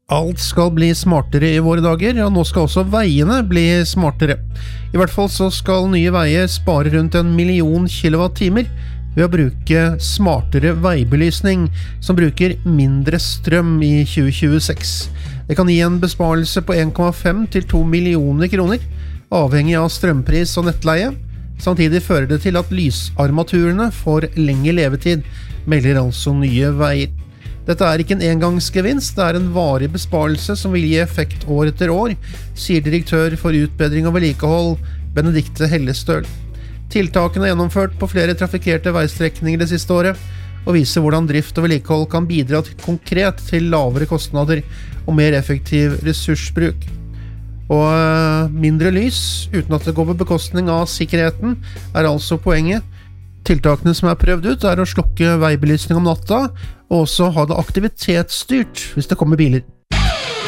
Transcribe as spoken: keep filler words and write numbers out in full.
Alt skal bli smartere i våre dager, og nå skal også veiene bli smartere. I hvert fall så skal nye veier spare rundt en million kilowatt-timer ved å bruke smartere veibelysning, som bruker mindre strøm i tjue tjueseks. Det kan gi en besparelse på en komma fem til to millioner kroner, avhengig av strømpris og nettleie. Samtidig fører det til at lysarmaturene får lengre levetid, melder altså Nye Veier. Dette er ikke en engangsgevinst, det er en varig besparelse som vil gi effekt år etter år, sier direktør for utbedring og vedlikehold, Benedikte Hellestøl. Tiltakene er gjennomført på flere trafikkerte veistrekninger det siste året, og viser hvordan drift og vedlikehold kan bidra til konkret til lavere kostnader og mer effektiv ressursbruk. Og mindre lys, uten at det går på bekostning av sikkerheten, er altså poenget. Tiltakene som er prøvd ut er å slokke veibelysning om natta, og også ha det aktivitetsstyrt hvis det kommer biler.